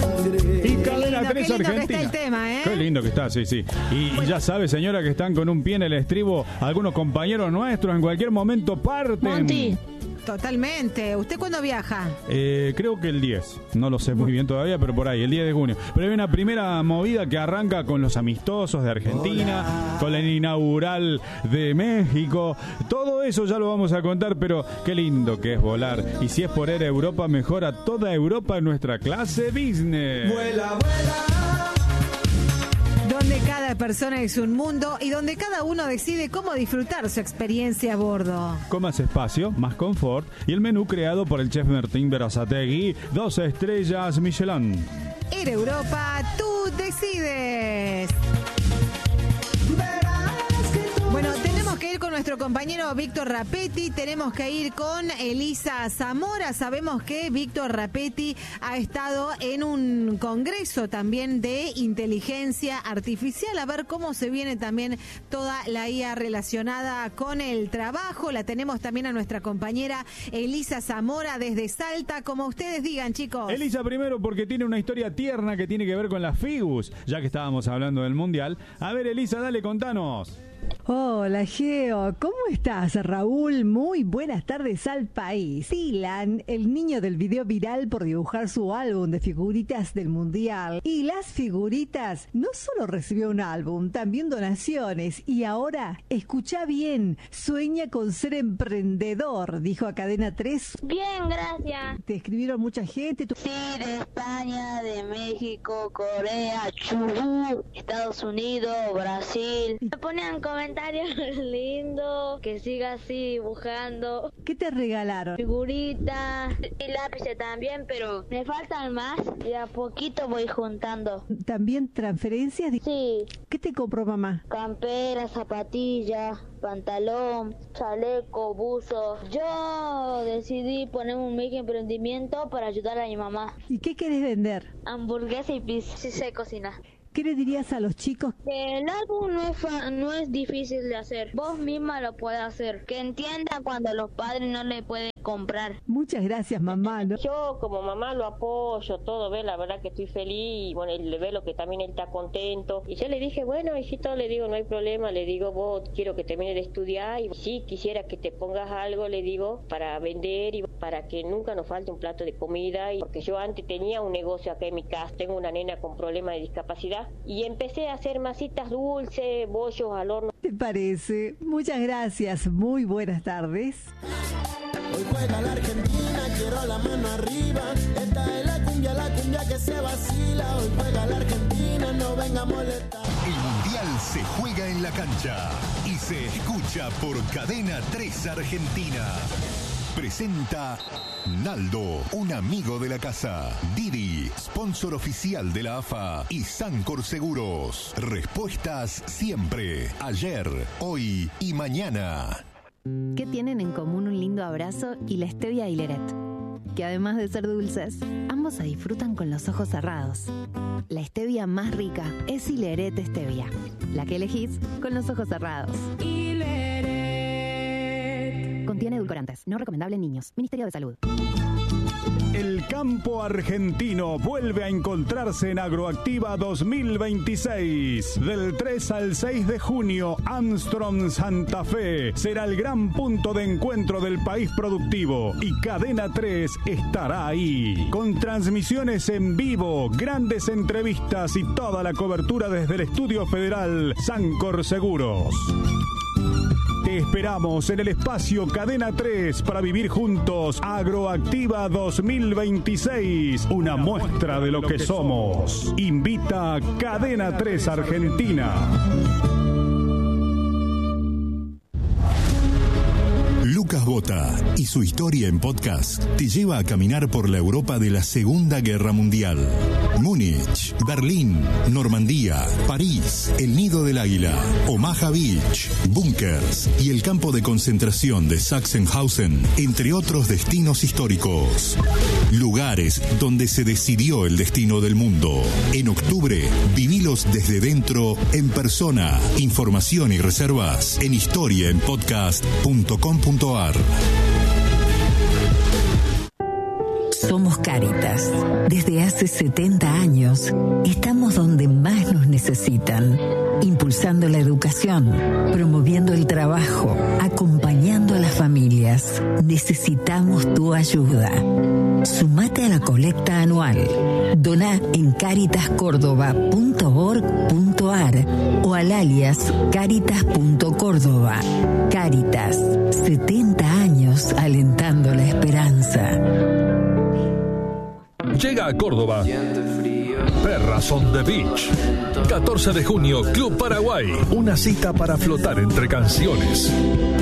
Y Cadena 3 Argentina. Que está el tema, ¿eh? Qué lindo que está, sí, sí. Y ya sabe, señora, que están con un pie en el estribo algunos compañeros nuestros, en cualquier momento parten. Monty. Totalmente. ¿Usted cuándo viaja? Creo que el 10. No lo sé muy bien todavía, pero por ahí, el 10 de junio. Pero hay una primera movida que arranca con los amistosos de Argentina, con la inaugural de México. Todo eso ya lo vamos a contar, pero qué lindo que es volar. Y si es por Air Europa, mejora toda Europa en nuestra clase business. Vuela, vuela. Donde cada persona es un mundo y donde cada uno decide cómo disfrutar su experiencia a bordo. Con más espacio, más confort y el menú creado por el chef Martín Berazategui, 2 estrellas Michelin. Air Europa, tú decides. Bueno, tenemos que ir con nuestro compañero Víctor Rapetti, tenemos que ir con Elisa Zamora. Sabemos que Víctor Rapetti ha estado en un congreso también de inteligencia artificial, a ver cómo se viene también toda la IA relacionada con el trabajo. La tenemos también a nuestra compañera Elisa Zamora desde Salta, como ustedes digan, chicos. Elisa primero porque tiene una historia tierna que tiene que ver con las FIGUS, ya que estábamos hablando del Mundial. A ver, Elisa, dale, contanos. Hola, Geo. ¿Cómo estás, Raúl? Muy buenas tardes al país. Dylan, el niño del video viral por dibujar su álbum de figuritas del Mundial. Y las figuritas no solo recibió un álbum, también donaciones. Y ahora, escucha bien, sueña con ser emprendedor, dijo a Cadena 3. Bien, gracias. Te escribieron mucha gente. Sí, de España, de México, Corea, Chubut, Estados Unidos, Brasil. Me ponían comentarios lindos, que siga así dibujando. ¿Qué te regalaron? Figuritas y lápices también, pero me faltan más y a poquito voy juntando. ¿También transferencias? Sí. ¿Qué te compró mamá? Camperas, zapatillas, pantalón, chaleco, buzo. Yo decidí poner un microemprendimiento para ayudar a mi mamá. ¿Y qué querés vender? Hamburguesa y pizza. Sí sé cocinar. ¿Qué le dirías a los chicos? El álbum no es difícil de hacer. Vos misma lo puedes hacer. Que entienda cuando los padres no le pueden comprar. Muchas gracias, mamá. ¿No? Yo como mamá lo apoyo, todo, ve, la verdad que estoy feliz. Y bueno, él le ve lo que también él está contento. Y yo le dije, bueno, hijito, le digo, no hay problema. Le digo, vos quiero que termine de estudiar. Y sí, quisiera que te pongas algo, le digo, para vender y para que nunca nos falte un plato de comida. Y porque yo antes tenía un negocio acá en mi casa. Tengo una nena con problemas de discapacidad. Y empecé a hacer masitas dulces, bollos al horno. ¿Te parece? Muchas gracias. Muy buenas tardes. Hoy juega la Argentina, quiero la mano arriba. Esta es la cumbia que se vacila. Hoy juega la Argentina, no venga a molestar. El Mundial se juega en la cancha y se escucha por Cadena 3 Argentina. Presenta Naldo, un amigo de la casa. Didi, sponsor oficial de la AFA. Y Sancor Seguros. Respuestas siempre, ayer, hoy y mañana. ¿Qué tienen en común un lindo abrazo y la stevia y Leret? Que además de ser dulces, ambos se disfrutan con los ojos cerrados. La stevia más rica es Hileret Stevia, la que elegís con los ojos cerrados. Contiene edulcorantes, no recomendable en niños. Ministerio de Salud. El campo argentino vuelve a encontrarse en Agroactiva 2026. Del 3 al 6 de junio, Armstrong Santa Fe será el gran punto de encuentro del país productivo y Cadena 3 estará ahí. Con transmisiones en vivo, grandes entrevistas y toda la cobertura desde el Estudio Federal Sancor Seguros. Te esperamos en el espacio Cadena 3 para vivir juntos Agroactiva 2026, una muestra de lo que somos. Invita Cadena 3 Argentina. Lucas Bota y su historia en podcast te lleva a caminar por la Europa de la Segunda Guerra Mundial. Múnich, Berlín, Normandía, París, el Nido del Águila, Omaha Beach, búnkers y el campo de concentración de Sachsenhausen, entre otros destinos históricos. Lugares donde se decidió el destino del mundo. En octubre, vivilos desde dentro, en persona. Información y reservas en historiaenpodcast.com.ar. Somos Cáritas. Desde hace 70 años, estamos donde más nos necesitan, impulsando la educación, promoviendo el trabajo, acompañando a las familias. Necesitamos tu ayuda. Sumate a la colecta anual. Doná en caritascórdoba.org.ar o al alias caritas.córdoba. Cáritas, 70 años alentando la esperanza. Llega a Córdoba Perras on the Beach. 14 de junio, Club Paraguay. Una cita para flotar entre canciones.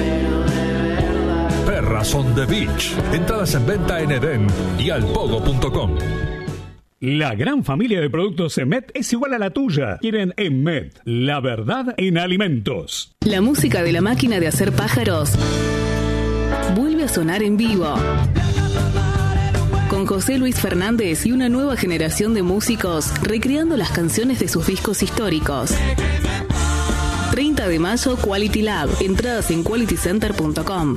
Perras on the Beach. Entradas en venta en Edén y alpogo.com. La gran familia de productos Emet es igual a la tuya. Quieren Emet, la verdad en alimentos. La música de la máquina de hacer pájaros vuelve a sonar en vivo. Con José Luis Fernández y una nueva generación de músicos recreando las canciones de sus discos históricos. 30 de mayo, Quality Lab. Entradas en qualitycenter.com.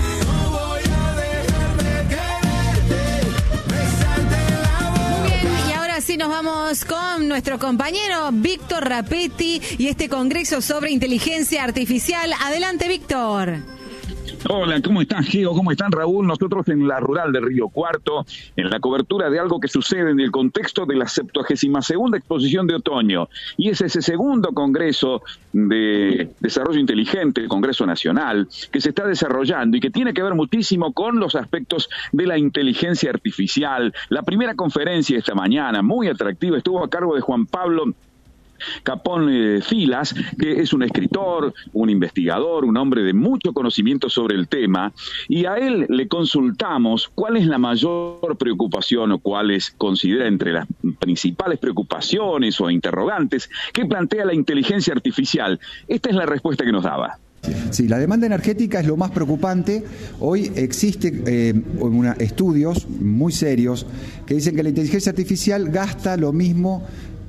Así nos vamos con nuestro compañero Víctor Rapetti y este congreso sobre inteligencia artificial. Adelante, Víctor. Hola, ¿cómo están, Geo? ¿Cómo están, Raúl? Nosotros en la rural de Río Cuarto, en la cobertura de algo que sucede en el contexto de la 72ª exposición de otoño. Y es ese segundo congreso de desarrollo inteligente, el Congreso Nacional, que se está desarrollando y que tiene que ver muchísimo con los aspectos de la inteligencia artificial. La primera conferencia esta mañana, muy atractiva, estuvo a cargo de Juan Pablo Capón Filas, que es un escritor, un investigador, un hombre de mucho conocimiento sobre el tema, y a él le consultamos cuál es la mayor preocupación o cuáles considera entre las principales preocupaciones o interrogantes que plantea la inteligencia artificial. Esta es la respuesta que nos daba. Sí, la demanda energética es lo más preocupante. Hoy existe estudios muy serios que dicen que la inteligencia artificial gasta lo mismo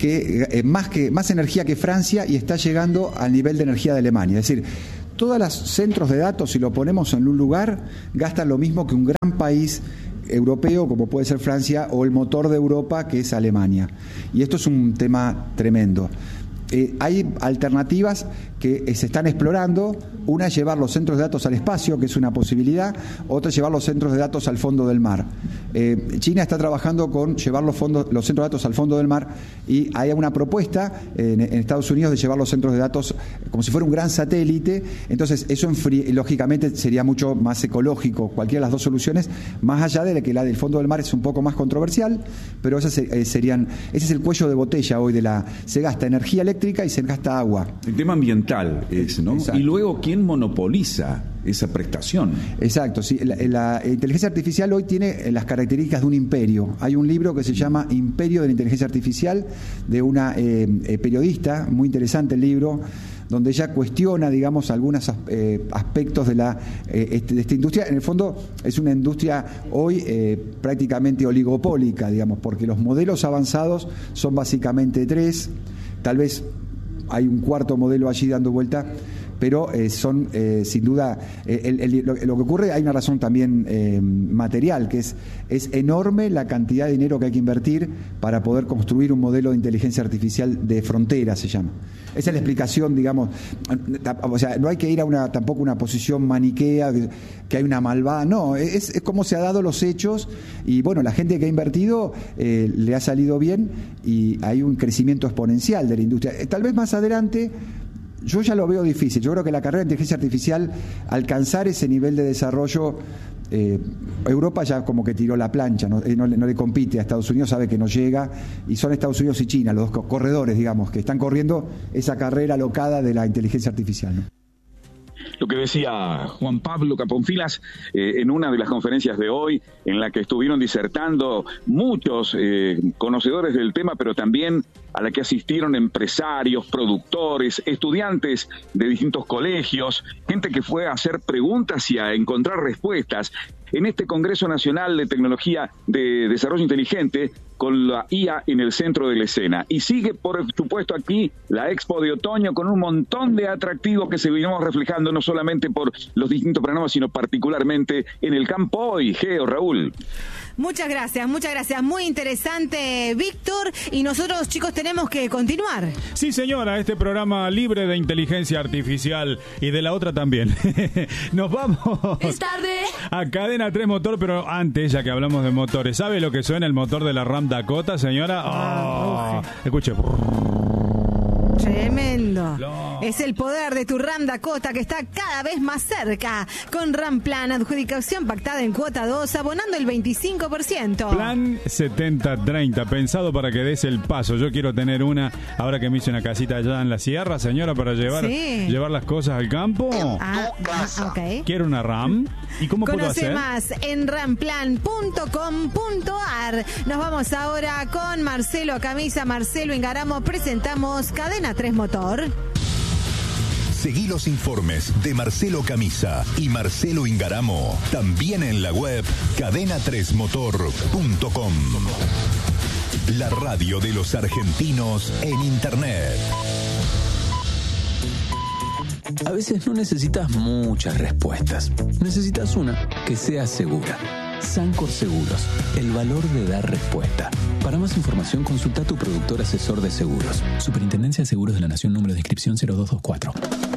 más energía que Francia y está llegando al nivel de energía de Alemania. Es decir, todos los centros de datos, si lo ponemos en un lugar, gastan lo mismo que un gran país europeo como puede ser Francia o el motor de Europa que es Alemania. Y esto es un tema tremendo. Hay alternativas que se están explorando. Una es llevar los centros de datos al espacio, que es una posibilidad. Otra es llevar los centros de datos al fondo del mar. China está trabajando con llevar los centros de datos al fondo del mar y hay una propuesta en Estados Unidos de llevar los centros de datos como si fuera un gran satélite. Entonces eso lógicamente sería mucho más ecológico, cualquiera de las dos soluciones, más allá de que la del fondo del mar es un poco más controversial, pero ese es el cuello de botella hoy se gasta energía eléctrica y se gasta agua. El tema ambiental es, ¿no? Exacto. Y luego, ¿quién monopoliza esa prestación? Exacto, sí. La inteligencia artificial hoy tiene las características de un imperio. Hay un libro que se llama Imperio de la Inteligencia Artificial, de una periodista, muy interesante el libro, donde ella cuestiona, digamos, algunos aspectos de esta industria. En el fondo es una industria hoy prácticamente oligopólica, digamos, porque los modelos avanzados son básicamente 3, tal vez hay un cuarto modelo allí dando vuelta, pero son sin duda lo que ocurre. Hay una razón también material, que es enorme la cantidad de dinero que hay que invertir para poder construir un modelo de inteligencia artificial de frontera, se llama. Esa es la explicación, digamos. O sea, no hay que ir a tampoco una posición maniquea que hay una malvada, no, es como se ha dado los hechos y bueno, la gente que ha invertido le ha salido bien y hay un crecimiento exponencial de la industria. Tal vez más adelante yo ya lo veo difícil. Yo creo que la carrera de inteligencia artificial, alcanzar ese nivel de desarrollo, Europa ya como que tiró la plancha, no le compite a Estados Unidos, sabe que no llega, y son Estados Unidos y China los dos corredores, digamos, que están corriendo esa carrera alocada de la inteligencia artificial, ¿no? Lo que decía Juan Pablo Capón Filas en una de las conferencias de hoy, en la que estuvieron disertando muchos conocedores del tema, pero también a la que asistieron empresarios, productores, estudiantes de distintos colegios, gente que fue a hacer preguntas y a encontrar respuestas en este Congreso Nacional de Tecnología de Desarrollo Inteligente, con la IA en el centro de la escena. Y sigue, por supuesto, aquí la Expo de Otoño con un montón de atractivos que se venimos reflejando no solamente por los distintos programas, sino particularmente en el campo hoy. Geo, Raúl. Muchas gracias. Muy interesante, Víctor. Y nosotros, chicos, tenemos que continuar. Sí, señora, este programa libre de inteligencia artificial y de la otra también. Nos vamos. Es tarde. A Cadena 3 Motor, pero antes, ya que hablamos de motores, ¿sabe lo que suena el motor de la Ram Dakota, señora? Escuche. Tremendo. Es el poder de tu Ram Dakota que está cada vez más cerca. Con Ram Plan, adjudicación pactada en cuota 2, abonando el 25%. Plan 70-30, pensado para que des el paso. Yo quiero tener una, ahora que me hice una casita allá en la sierra, señora, para llevar las cosas al campo. Ok. Quiero una Ram. ¿Y cómo puedo hacer? Conoce más en ramplan.com.ar. Nos vamos ahora con Marcelo Camisa, Marcelo Ingaramo. Presentamos Cadena 3 Motor. Seguí los informes de Marcelo Camisa y Marcelo Ingaramo también en la web cadena3motor.com. La radio de los argentinos en Internet. A veces no necesitas muchas respuestas. Necesitas una que sea segura. Sancor Seguros, el valor de dar respuesta. Para más información, consulta a tu productor asesor de seguros. Superintendencia de Seguros de la Nación, número de inscripción 0224.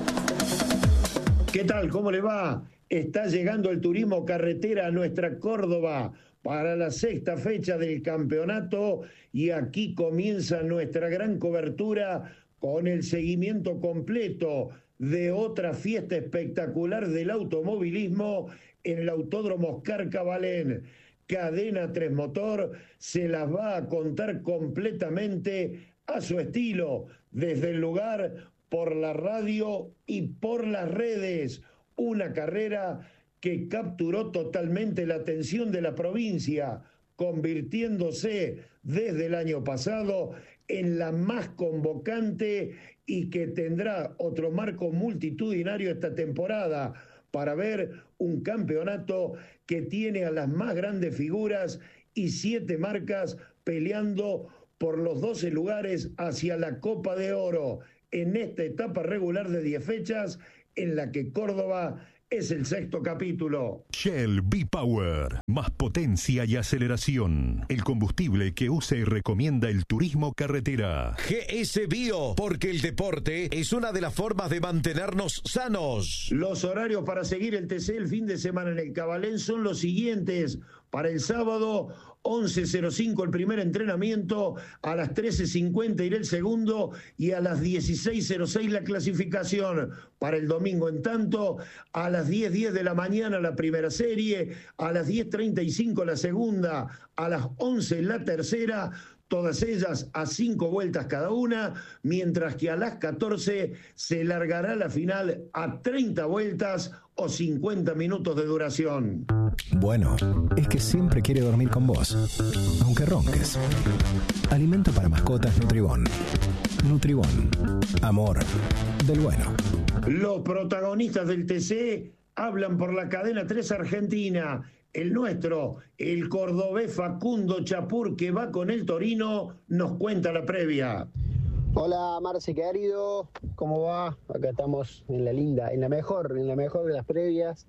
¿Qué tal? ¿Cómo le va? Está llegando el turismo carretera a nuestra Córdoba para la 6ª fecha del campeonato y aquí comienza nuestra gran cobertura con el seguimiento completo de otra fiesta espectacular del automovilismo en el Autódromo Oscar Cabalén. Cadena 3 Motor se las va a contar completamente a su estilo, desde el lugar, por la radio y por las redes. Una carrera que capturó totalmente la atención de la provincia, convirtiéndose desde el año pasado en la más convocante y que tendrá otro marco multitudinario esta temporada para ver un campeonato que tiene a las más grandes figuras y 7 marcas peleando por los 12 lugares hacia la Copa de Oro en esta etapa regular de 10 fechas en la que Córdoba es el 6º capítulo. Shell V-Power. Más potencia y aceleración. El combustible que usa y recomienda el turismo carretera. GS Bio, porque el deporte es una de las formas de mantenernos sanos. Los horarios para seguir el TC el fin de semana en el Cabalén son los siguientes. Para el sábado, 11:05 el primer entrenamiento, a las 13:50 irá el segundo y a las 16:06 la clasificación. Para el domingo, en tanto, a las 10:10 de la mañana la primera serie, a las 10:35 la segunda, a las 11 la tercera, todas ellas a 5 vueltas cada una, mientras que a las 14 se largará la final a 30 vueltas o 50 minutos de duración. Bueno, es que siempre quiere dormir con vos, aunque ronques. Alimento para mascotas Nutribón. Nutribón. Amor del bueno. Los protagonistas del TC hablan por la cadena 3 Argentina. El nuestro, el cordobés Facundo Chapur, que va con el Torino, nos cuenta la previa. Hola Marce querido, ¿cómo va? Acá estamos en la mejor de las previas.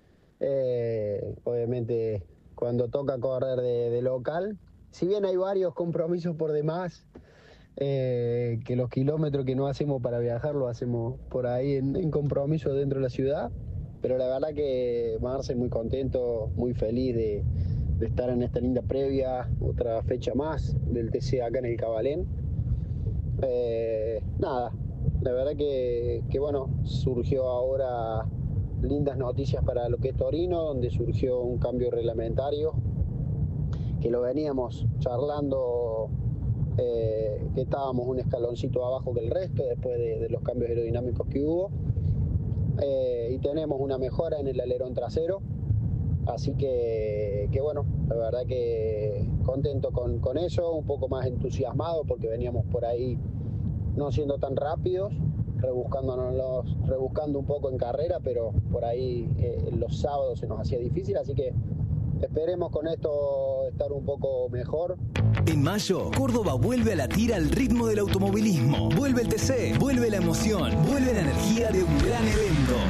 Obviamente cuando toca correr de local, si bien hay varios compromisos por demás, que los kilómetros que no hacemos para viajar lo hacemos por ahí en compromiso dentro de la ciudad, pero la verdad que Marce muy contento, muy feliz de estar en esta linda previa, otra fecha más del TC acá en el Cabalén. Nada, la verdad que bueno, surgió ahora lindas noticias para lo que es Torino, donde surgió un cambio reglamentario que lo veníamos charlando, que estábamos un escaloncito abajo que el resto después de los cambios aerodinámicos que hubo, y tenemos una mejora en el alerón trasero, así que bueno, la verdad que contento con eso, un poco más entusiasmado porque veníamos por ahí no siendo tan rápidos, rebuscando un poco en carrera, pero por ahí los sábados se nos hacía difícil, así que esperemos con esto estar un poco mejor. En mayo, Córdoba vuelve a latir al ritmo del automovilismo. Vuelve el TC, vuelve la emoción, vuelve la energía de un gran evento. Viví lo mejor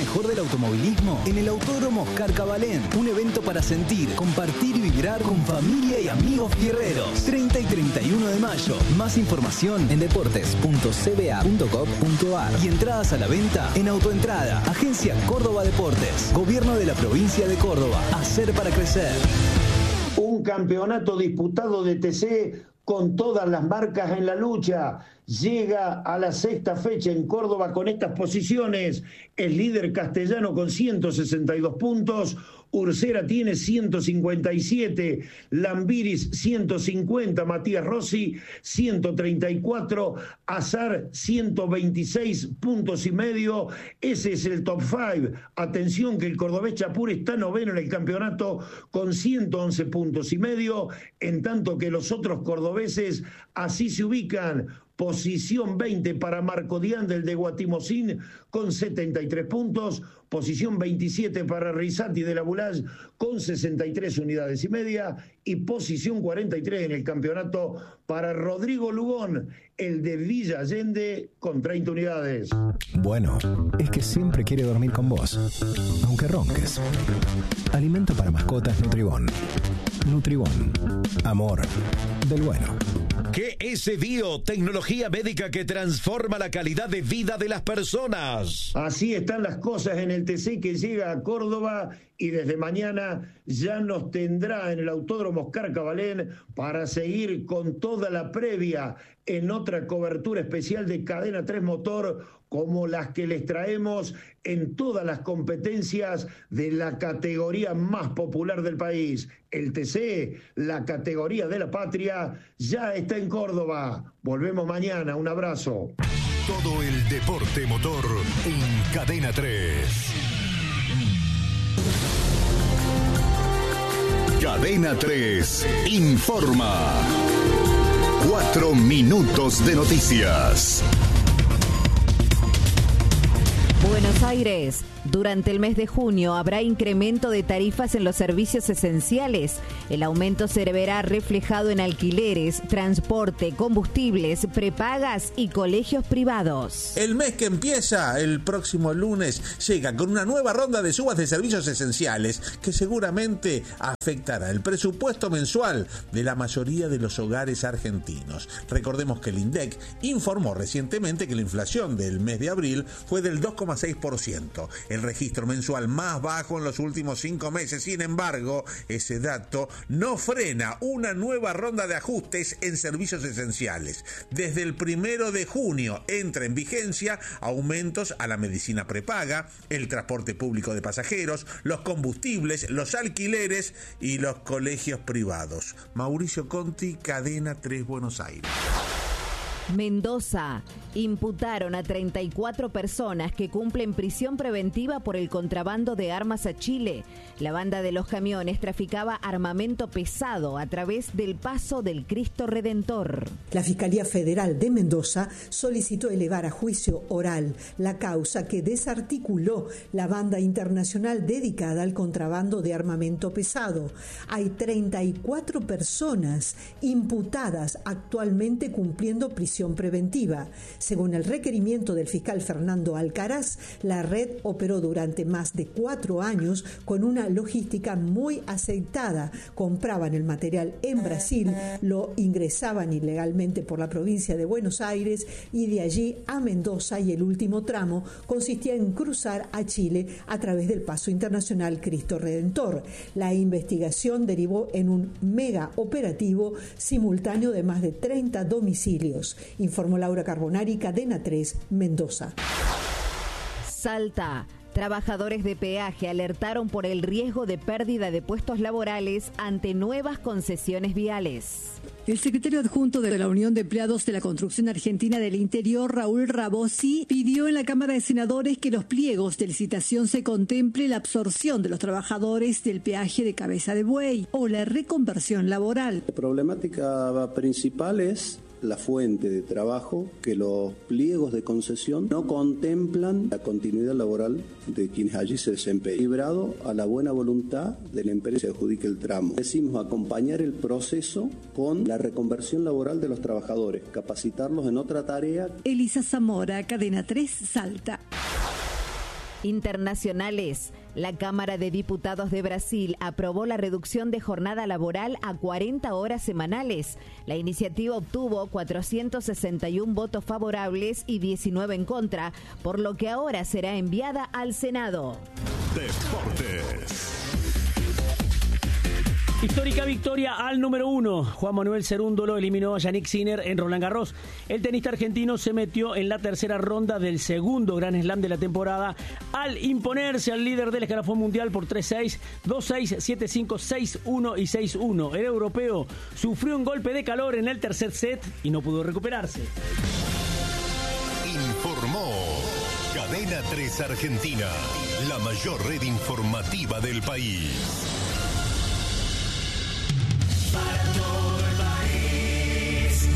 mejor del automovilismo en el Autódromo Oscar Cabalén. Un evento para sentir, compartir y vibrar con familia y amigos fierreros. 30 y 31 de mayo. Más información en deportes.cba.gov.ar y entradas a la venta en Autoentrada. Agencia Córdoba Deportes. Gobierno de la provincia de Córdoba. Hacer para crecer. Un campeonato disputado de TC con todas las marcas en la lucha. Llega a la sexta fecha en Córdoba con estas posiciones. El líder castellano con 162 puntos. Ursera tiene 157, Lambiris 150, Matías Rossi 134, Azar 126 puntos y medio. Ese es el top 5. Atención que el cordobés Chapur está noveno en el campeonato con 111 puntos y medio, en tanto que los otros cordobeses así se ubican. Posición 20 para Marco Diandel de Guatimosín con 73 puntos. Posición 27 para Risati de la Bulage con 63 unidades y media. Y posición 43 en el campeonato para Rodrigo Lugón, el de Villa Allende, con 30 unidades. Bueno, es que siempre quiere dormir con vos, aunque ronques. Alimento para mascotas Nutribón. Nutribón. Amor del bueno. GS Bio, tecnología médica que transforma la calidad de vida de las personas. Así están las cosas en el TC que llega a Córdoba y desde mañana ya nos tendrá en el Autódromo Oscar Cabalén para seguir con toda la previa en otra cobertura especial de Cadena 3 Motor, como las que les traemos en todas las competencias de la categoría más popular del país. El TC, la categoría de la patria, ya está en Córdoba. Volvemos mañana. Un abrazo. Todo el deporte motor en Cadena 3. Cadena 3 informa. 4 minutos de noticias. Buenos Aires. Durante el mes de junio habrá incremento de tarifas en los servicios esenciales. El aumento se verá reflejado en alquileres, transporte, combustibles, prepagas y colegios privados. El mes que empieza el próximo lunes llega con una nueva ronda de subas de servicios esenciales que seguramente afectará el presupuesto mensual de la mayoría de los hogares argentinos. Recordemos que el INDEC informó recientemente que la inflación del mes de abril fue del 2,6%. El registro mensual más bajo en los últimos 5 meses. Sin embargo, ese dato no frena una nueva ronda de ajustes en servicios esenciales. Desde el 1 de junio entra en vigencia aumentos a la medicina prepaga, el transporte público de pasajeros, los combustibles, los alquileres y los colegios privados. Mauricio Conti, Cadena 3, Buenos Aires. Mendoza. Imputaron a 34 personas que cumplen prisión preventiva por el contrabando de armas a Chile. La banda de los camiones traficaba armamento pesado a través del paso del Cristo Redentor. La Fiscalía Federal de Mendoza solicitó elevar a juicio oral la causa que desarticuló la banda internacional dedicada al contrabando de armamento pesado. Hay 34 personas imputadas actualmente cumpliendo prisión preventiva. Según el requerimiento del fiscal Fernando Alcaraz, la red operó durante más de 4 años con una logística muy aceitada. Compraban el material en Brasil, lo ingresaban ilegalmente por la provincia de Buenos Aires y de allí a Mendoza, y el último tramo consistía en cruzar a Chile a través del paso internacional Cristo Redentor. La investigación derivó en un mega operativo simultáneo de más de 30 domicilios. Informó Laura Carbonari, Cadena 3, Mendoza. Salta. Trabajadores de peaje alertaron por el riesgo de pérdida de puestos laborales ante nuevas concesiones viales. El secretario adjunto de la Unión de Empleados de la Construcción Argentina del Interior, Raúl Rabosi, pidió en la Cámara de Senadores que los pliegos de licitación se contemple la absorción de los trabajadores del peaje de Cabeza de Buey o la reconversión laboral. La problemática principal es la fuente de trabajo, que los pliegos de concesión no contemplan la continuidad laboral de quienes allí se desempeñan, librado a la buena voluntad de la empresa que adjudique el tramo. Decimos acompañar el proceso con la reconversión laboral de los trabajadores, capacitarlos en otra tarea. Elisa Zamora, Cadena 3, Salta. Internacionales. La Cámara de Diputados de Brasil aprobó la reducción de jornada laboral a 40 horas semanales. La iniciativa obtuvo 461 votos favorables y 19 en contra, por lo que ahora será enviada al Senado. Deportes. Histórica victoria al número 1. Juan Manuel Cerúndolo eliminó a Yannick Sinner en Roland Garros. El tenista argentino se metió en la tercera ronda del segundo Grand Slam de la temporada al imponerse al líder del escalafón mundial por 3-6, 2-6, 7-5, 6-1 y 6-1. El europeo sufrió un golpe de calor en el tercer set y no pudo recuperarse. Informó Cadena 3 Argentina, la mayor red informativa del país. Para todo el país,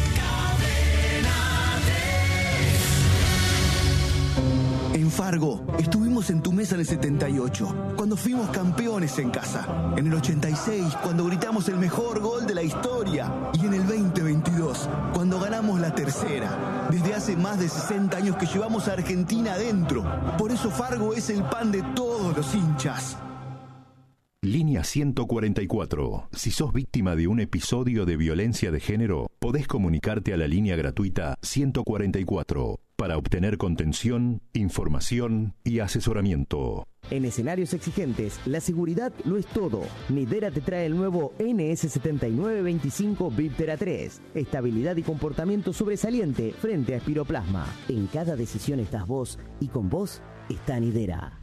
Cadena 3. En Fargo, estuvimos en tu mesa en el 78, cuando fuimos campeones en casa. En el 86, cuando gritamos el mejor gol de la historia. Y en el 2022, cuando ganamos la tercera. Desde hace más de 60 años que llevamos a Argentina adentro. Por eso Fargo es el pan de todos los hinchas. Línea 144. Si sos víctima de un episodio de violencia de género, podés comunicarte a la línea gratuita 144 para obtener contención, información y asesoramiento. En escenarios exigentes, la seguridad lo es todo. Midera te trae el nuevo NS7925 Viptera 3. Estabilidad y comportamiento sobresaliente frente a espiroplasma. En cada decisión estás vos y con vos está Nidera.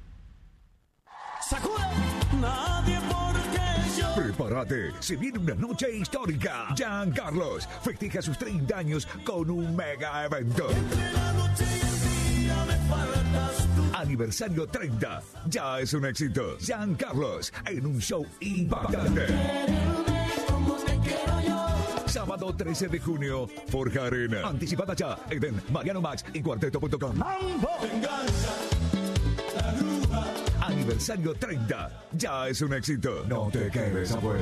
Nadie porque yo. Prepárate, se viene una noche histórica. Giancarlos festeja sus 30 años con un mega evento. Aniversario 30, ya es un éxito. Giancarlos en un show impactante. Sábado 13 de junio, Forja Arena. Anticipada ya en Mariano Max y Cuarteto.com. Aniversario 30, ya es un éxito. No te quedes afuera.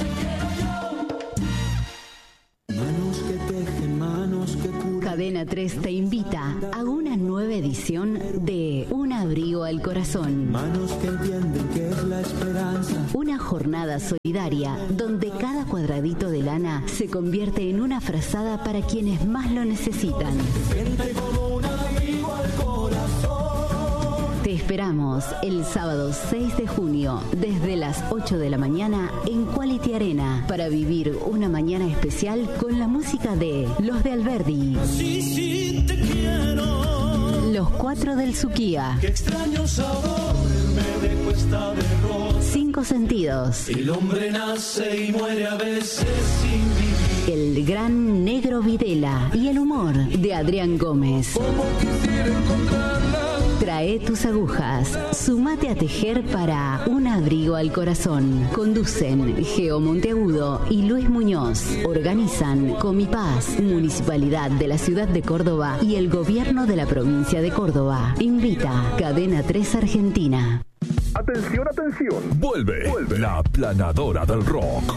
Manos que tejen, manos que curan. Cadena 3 te invita a una nueva edición de Un abrigo al corazón. Manos que entienden que es la esperanza. Una jornada solidaria donde cada cuadradito de lana se convierte en una frazada para quienes más lo necesitan. Siente como un abrigo al corazón. Te esperamos el sábado 6 de junio desde las 8 de la mañana en Quality Arena para vivir una mañana especial con la música de Los de Alberdi. Sí, sí, te quiero. Los 4 del Suquía. Qué extraño sabor me dejó esta derrota. 5 sentidos. El hombre nace y muere a veces sin vivir. El gran Negro Videla y el humor de Adrián Gómez. Como quisiera encontrarla. Trae tus agujas, sumate a tejer para Un abrigo al corazón. Conducen Geo Monteagudo y Luis Muñoz. Organizan Comipaz, Municipalidad de la Ciudad de Córdoba y el Gobierno de la Provincia de Córdoba. Invita Cadena 3 Argentina. Atención, atención. Vuelve la Planadora del Rock.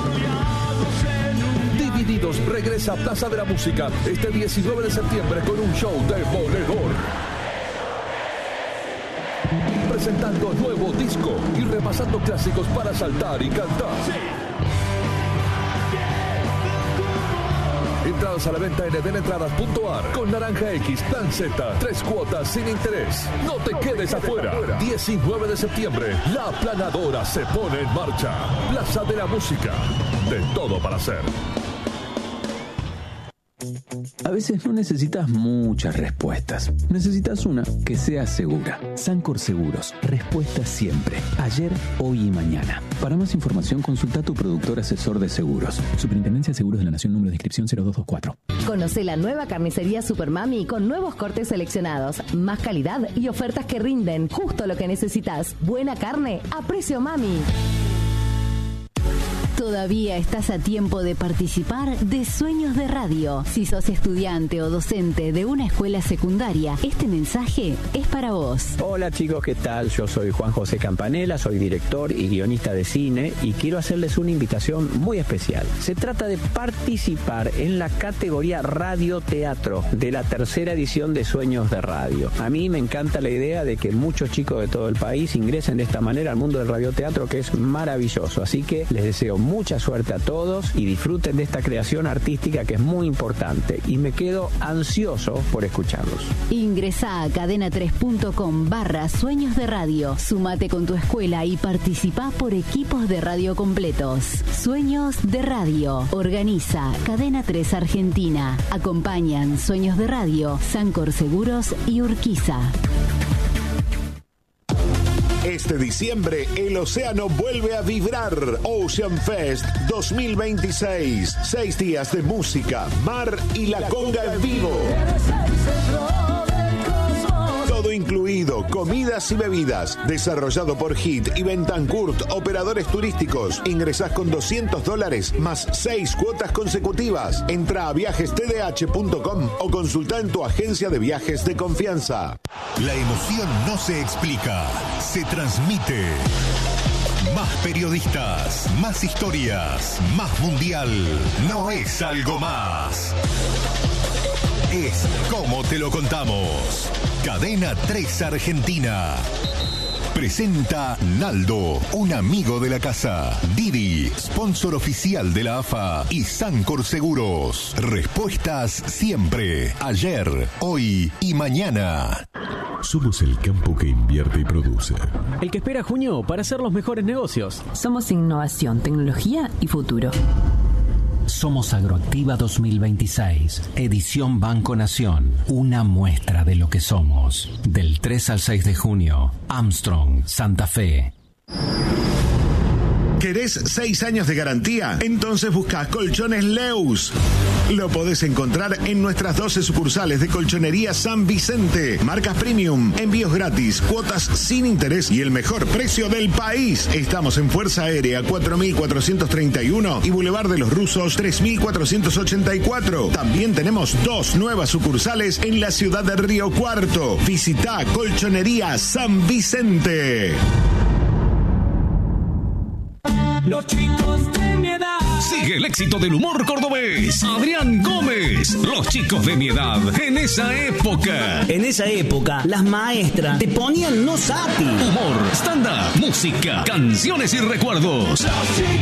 Divididos regresa a Plaza de la Música este 19 de septiembre con un show demoledor. Presentando nuevo disco y repasando clásicos para saltar y cantar. Entradas a la venta en edenentradas.ar con Naranja X, Plan Z, 3 cuotas sin interés. No te quedes afuera. 19 de septiembre, la Planadora se pone en marcha. Plaza de la Música. De todo para hacer. A veces no necesitas muchas respuestas. Necesitas una que sea segura. Sancor Seguros. Respuesta siempre. Ayer, hoy y mañana. Para más información, consulta a tu productor asesor de seguros. Superintendencia de Seguros de la Nación, número de inscripción 0224. Conoce la nueva carnicería Supermami con nuevos cortes seleccionados, más calidad y ofertas que rinden justo lo que necesitas. Buena carne a precio mami. Todavía estás a tiempo de participar de Sueños de Radio. Si sos estudiante o docente de una escuela secundaria, este mensaje es para vos. Hola chicos, ¿qué tal? Yo soy Juan José Campanella, soy director y guionista de cine y quiero hacerles una invitación muy especial. Se trata de participar en la categoría Radio-Teatro de la tercera edición de Sueños de Radio. A mí me encanta la idea de que muchos chicos de todo el país ingresen de esta manera al mundo del radioteatro, que es maravilloso. Así que les deseo mucha suerte a todos y disfruten de esta creación artística que es muy importante, y me quedo ansioso por escucharlos. Ingresá a cadena3.com/Sueños de Radio. Sumate con tu escuela y participá por equipos de radio completos. Sueños de Radio. Organiza Cadena 3 Argentina. Acompañan Sueños de Radio, Sancor Seguros y Urquiza. Este diciembre, el océano vuelve a vibrar. Ocean Fest 2026. 6 días de música, mar y la conga en vivo. Todo incluido, comidas y bebidas. Desarrollado por HIT y Bentancourt, operadores turísticos. Ingresás con $200 más 6 cuotas consecutivas. Entra a viajestdh.com o consulta en tu agencia de viajes de confianza. La emoción no se explica, se transmite. Más periodistas, más historias, más mundial. No es algo más. Es como te lo contamos. Cadena 3 Argentina. Presenta Naldo, un amigo de la casa. Didi, sponsor oficial de la AFA. Y Sancor Seguros. Respuestas siempre. Ayer, hoy y mañana. Somos el campo que invierte y produce. El que espera junio para hacer los mejores negocios. Somos innovación, tecnología y futuro. Somos Agroactiva 2026, edición Banco Nación, una muestra de lo que somos. Del 3 al 6 de junio, Armstrong, Santa Fe. ¿Querés 6 años de garantía? Entonces buscá Colchones Leus. Lo podés encontrar en nuestras 12 sucursales de Colchonería San Vicente. Marcas premium, envíos gratis, cuotas sin interés y el mejor precio del país. Estamos en Fuerza Aérea 4431 y Boulevard de los Rusos 3484. También tenemos 2 nuevas sucursales en la ciudad de Río Cuarto. Visitá Colchonería San Vicente. Los chicos de mi edad. Sigue el éxito del humor cordobés. Adrián Gómez. Los chicos de mi edad. En esa época. En esa época, las maestras te ponían no sapi. Humor, stand-up, música, canciones y recuerdos.